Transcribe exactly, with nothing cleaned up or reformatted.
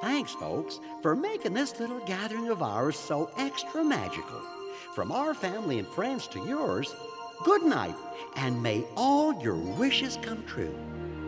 Thanks, folks, for making this little gathering of ours so extra magical. From our family and friends to yours, good night, and may all your wishes come true.